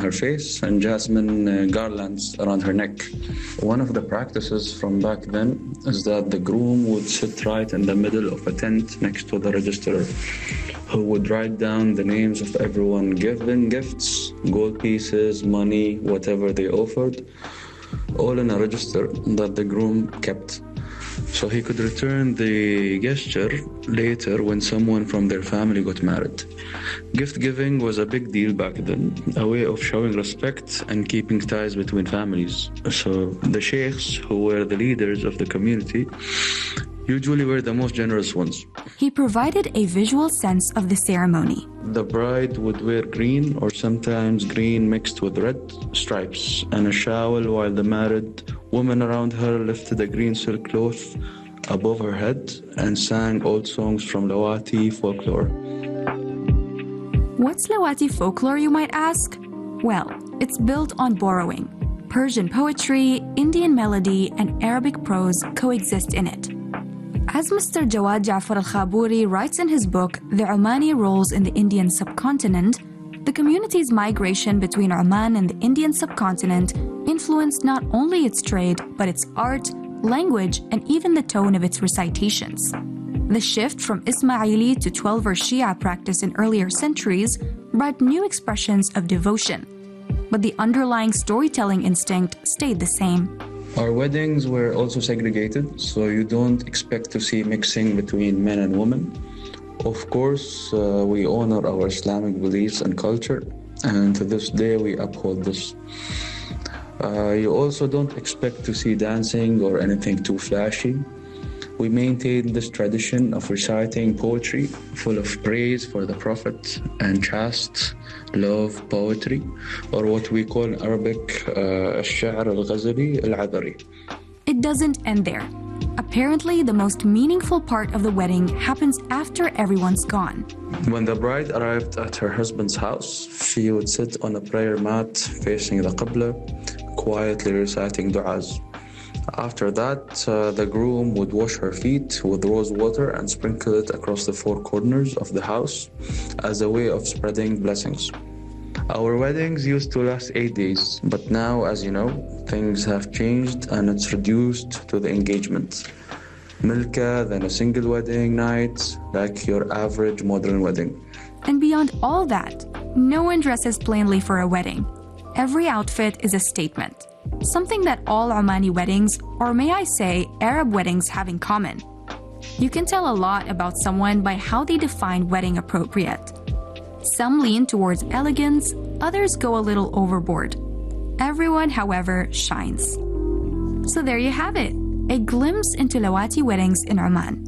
her face and jasmine garlands around her neck. One of the practices from back then is that the groom would sit right in the middle of a tent next to the registrar, who would write down the names of everyone given gifts, gold pieces, money, whatever they offered, all in a register that the groom kept. So he could return the gesture later when someone from their family got married. Gift giving was a big deal back then, a way of showing respect and keeping ties between families. So the sheikhs, who were the leaders of the community, usually were the most generous ones. He provided a visual sense of the ceremony. The bride would wear green or sometimes green mixed with red stripes and a shawl, while the married woman around her lifted a green silk cloth above her head and sang old songs from Lawati folklore. What's Lawati folklore, you might ask? Well, it's built on borrowing. Persian poetry, Indian melody, and Arabic prose coexist in it. As Mr. Jawad Jafar al-Khaburi writes in his book, The Omani Roles in the Indian Subcontinent, the community's migration between Oman and the Indian subcontinent influenced not only its trade, but its art, language, and even the tone of its recitations. The shift from Ismaili to 12-verse Shia practice in earlier centuries brought new expressions of devotion, but the underlying storytelling instinct stayed the same. Our weddings were also segregated, so you don't expect to see mixing between men and women. Of course, we honor our Islamic beliefs and culture, and to this day we uphold this. You also don't expect to see dancing or anything too flashy. We maintain this tradition of reciting poetry full of praise for the Prophet and chaste love poetry, or what we call in Arabic الشعر الغزلي العذري. It doesn't end there. Apparently, the most meaningful part of the wedding happens after everyone's gone. When the bride arrived at her husband's house, she would sit on a prayer mat facing the Qibla, quietly reciting du'as. After that, the groom would wash her feet with rose water and sprinkle it across the four corners of the house as a way of spreading blessings. Our weddings used to last 8 days, but now, as you know, things have changed and it's reduced to the engagement. Milka, then a single wedding night, like your average modern wedding. And beyond all that, no one dresses plainly for a wedding. Every outfit is a statement. Something that all Omani weddings, or may I say Arab weddings, have in common. You can tell a lot about someone by how they define wedding appropriate. Some lean towards elegance, others go a little overboard. Everyone, however, shines. So there you have it, a glimpse into Lawati weddings in Oman.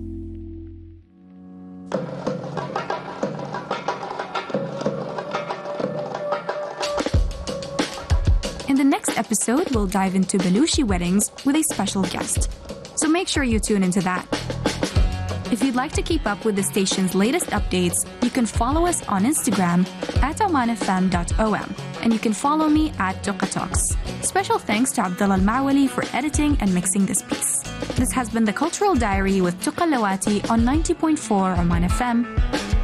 In the next episode, we'll dive into Baluchi weddings with a special guest. So make sure you tune into that. If you'd like to keep up with the station's latest updates, you can follow us on Instagram @omanfm.om, and you can follow me @TuqaTalks. Special thanks to Abdullah Al-Mawali for editing and mixing this piece. This has been the Cultural Diary with Tuqa Lawati on 90.4 Oman FM.